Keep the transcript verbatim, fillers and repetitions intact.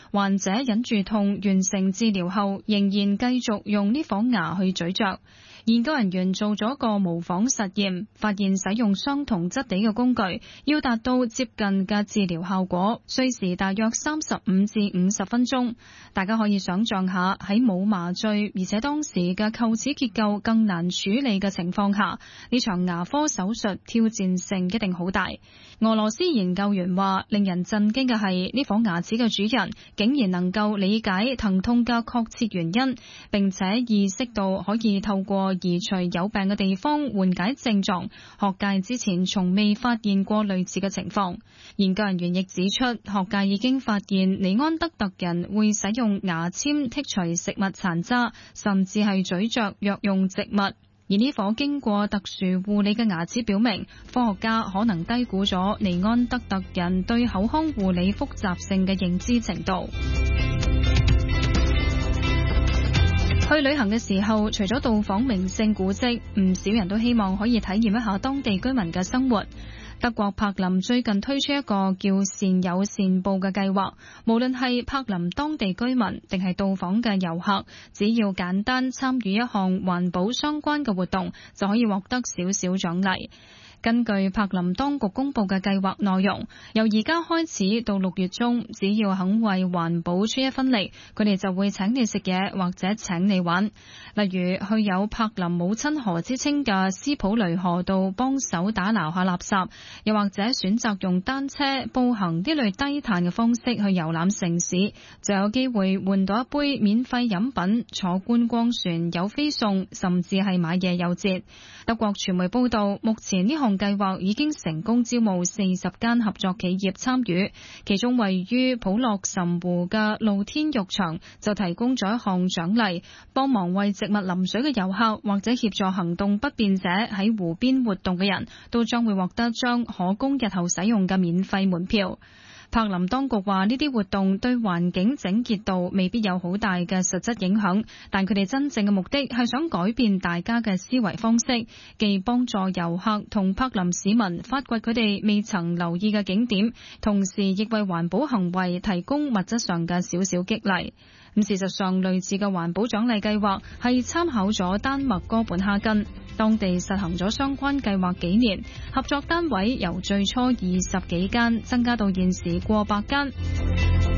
患者忍住痛完成治療後，仍然繼續用呢顆牙去咀嚼。研究人員做咗個模仿實驗，發現使用相同質地嘅工具，要達到接近嘅治療效果，需時大約三十五至五十分鐘。大家可以想象下，喺冇麻醉而且當時嘅臼齒結構更難處理嘅情況下，呢場牙科手術挑戰性一定好大。俄羅斯研究員話，令人震驚嘅係呢顆牙齒嘅主人竟然能夠理解疼痛嘅確切原因，並且意識到可以透過移除有病嘅地方緩解症狀。學界之前從未發現過類似嘅情況。研究人員亦指出，學界已經發現尼安德特人會使用牙籤剔除食物殘渣，甚至係咀嚼藥用植物。而呢顆經過特殊護理嘅牙齒表明，科學家可能低估咗尼安德特人對口腔護理複雜性嘅認知程度。去旅行嘅時候，除咗到訪名勝古蹟，唔少人都希望可以體驗一下當地居民嘅生活。德國柏林最近推出一個叫善有善報嘅計劃，無論係柏林當地居民定係到訪嘅遊客，只要簡單參與一項環保相關嘅活動，就可以獲得少少獎勵。根據柏林當局公布嘅計劃內容，由而家開始到六月中，只要肯為環保出一分力，佢哋就會請你食嘢或者請你玩。例如去有柏林母親河之稱嘅斯普雷河道幫手打撈下垃圾，又或者選擇用單車、步行呢類低碳嘅方式去遊覽城市，就有機會換到一杯免費飲品，坐觀光船有飛送，甚至係買嘢有折。德國傳媒報道，目前呢項計劃已經成功招募四十間合作企業參與，其中位於普洛岑湖嘅露天浴場就提供咗一項獎勵，幫忙為植物淋水嘅遊客或者協助行動不便者喺湖邊活動嘅人都將會獲得張可供日後使用嘅免費門票。柏林當局話呢啲活動對環境整潔度未必有好大嘅實質影響，但佢哋真正嘅目的係想改變大家嘅思維方式，既幫助遊客同柏林市民發掘佢哋未曾留意嘅景點，同時亦為環保行為提供物質上嘅少少激勵。咁事實上，類似嘅環保獎勵計劃係參考咗丹麥哥本哈根，當地實行咗相關計劃幾年，合作單位由最初二十幾間增加到現時過百間。